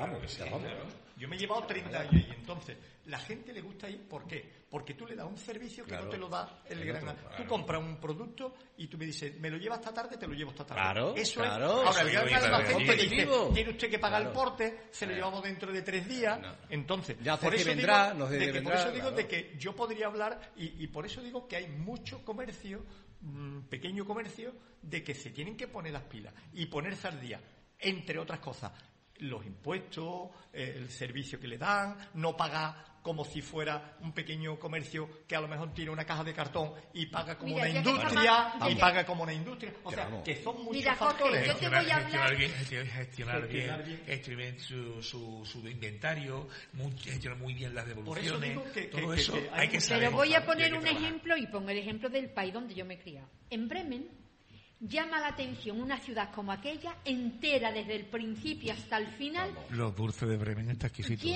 vamos. Claro. Yo me he llevado 30 años y entonces la gente le gusta ir. ¿Por qué? Porque tú le das un servicio que no te lo da el gran... Tú compras un producto y tú me dices, me lo llevas esta tarde, te lo llevo esta tarde. Claro, eso claro. es. Ahora, el gran almacén dice, tiene usted que pagar el porte, se lo llevamos dentro de 3 días. Entonces, ya por eso vendrá, digo, por eso digo de que yo podría hablar y por eso digo que hay mucho comercio, pequeño comercio, de que se tienen que poner las pilas y ponerse al día, entre otras cosas. Los impuestos, el servicio que le dan, no pagar como si fuera un pequeño comercio que a lo mejor tiene una caja de cartón y paga como una industria y paga como una industria. O sea, que son muchos factores. Yo te voy a hablar... Gestionar bien su inventario, gestionar muy bien las devoluciones. Todo eso hay que saber. Pero voy a poner un ejemplo y pongo el ejemplo del país donde yo me he criado. En Bremen llama la atención una ciudad como aquella, entera desde el principio hasta el final. Los dulces de Bremen están exquisitos.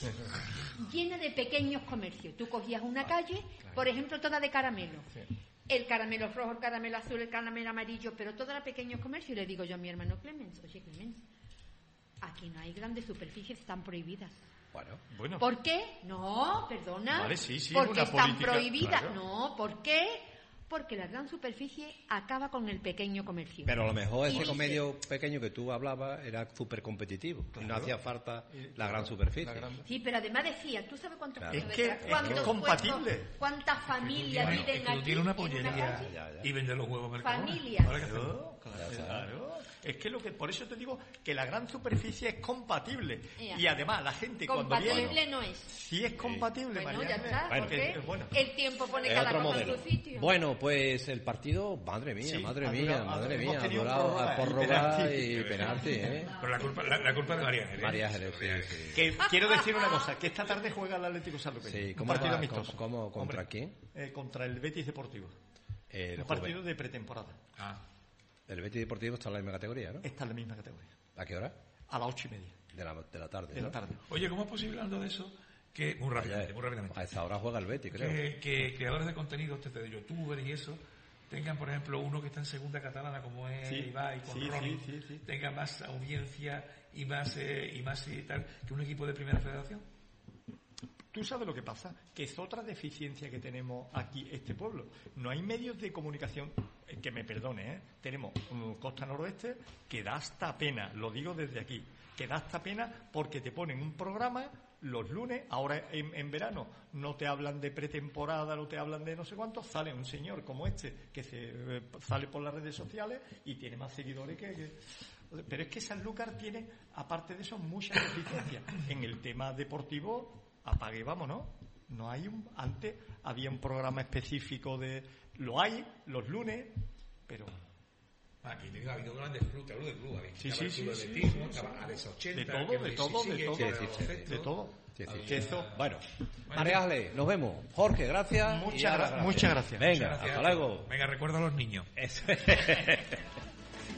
Llena de pequeños comercios. Tú cogías una calle, por ejemplo, toda de caramelo. El caramelo rojo, el caramelo azul, el caramelo amarillo, pero todo era pequeños comercios. Y le digo yo a mi hermano Clemens, oye Clemens, aquí no hay grandes superficies, están prohibidas. Bueno. ¿Por qué? No, perdona. Vale, sí, porque una están política, prohibidas. Claro. No, ¿por qué? Porque la gran superficie acaba con el pequeño comercio. Pero a lo mejor ese comercio pequeño que tú hablabas era súper competitivo. Claro. Y no hacía falta la gran superficie. Sí, pero además decía, ¿tú sabes cuántos es que es compatible. ¿Cuántas familias viven aquí? Tiene una pollería y vende los huevos mercados. Familias. Claro. Es que por eso te digo que la gran superficie es compatible. Y además la gente cuando viene... Compatible no es. Sí es compatible, Bueno, María. ya está, porque el tiempo pone es cada otro cosa modelo. en su sitio. Bueno, pues el partido, madre mía, ha durado a prórroga y penalti, Pero la culpa de María Ángeles. Que quiero decir una cosa, que esta tarde juega el Atlético Sanluqueño. Sí, un partido amistoso. ¿Contra quién? Contra el Betis Deportivo. Un partido de pretemporada. El Betis Deportivo está en la misma categoría, ¿no? Está en la misma categoría. ¿A qué hora? A las 8:30. De la tarde. De la tarde. Oye, ¿cómo es posible, hablando de eso, que muy rápidamente? A esa hora juega el Betis, creo. Que creadores de contenido, de youtubers y eso, tengan, por ejemplo, uno que está en segunda catalana, como es Ibai con Ronnie, tenga más audiencia y más y tal que un equipo de primera federación. ¿Tú sabes lo que pasa? Que es otra deficiencia que tenemos aquí, este pueblo. No hay medios de comunicación, que me perdone, tenemos Costa Noroeste que da hasta pena, lo digo desde aquí, que da hasta pena porque te ponen un programa los lunes, ahora en verano no te hablan de pretemporada, no te hablan de no sé cuánto, sale un señor como este que sale por las redes sociales y tiene más seguidores que... Pero es que Sanlúcar tiene, aparte de eso, muchas deficiencias. En el tema deportivo... apague y vámonos. No hay antes había un programa específico lo hay los lunes, pero aquí ha habido grandes clubes, te hablo de club, sí, estaba Alex 80, de todo. Bueno, María Ángeles, nos vemos. Jorge, gracias. Muchas gracias. Venga, hasta luego. Venga, recuerda a los niños.